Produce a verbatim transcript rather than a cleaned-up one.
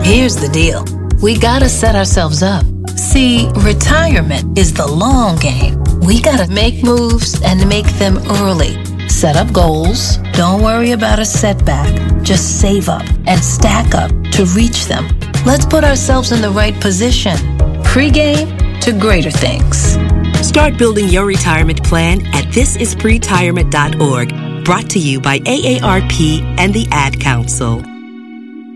Here's the deal. We gotta set ourselves up. See, retirement is the long game. We gotta make moves and make them early. Set up goals. Don't worry about a setback. Just save up and stack up to reach them. Let's put ourselves in the right position. Pre-game to greater things. Start building your retirement plan at this is pretirement dot org. Brought to you by A A R P and the Ad Council.